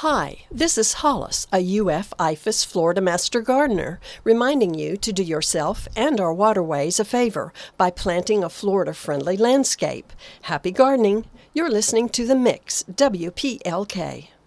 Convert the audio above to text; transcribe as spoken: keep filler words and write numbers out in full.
Hi, this is Hollis, a U F I F A S Florida Master Gardener, reminding you to do yourself and our waterways a favor by planting a Florida-friendly landscape. Happy gardening! You're listening to The Mix, W P L K.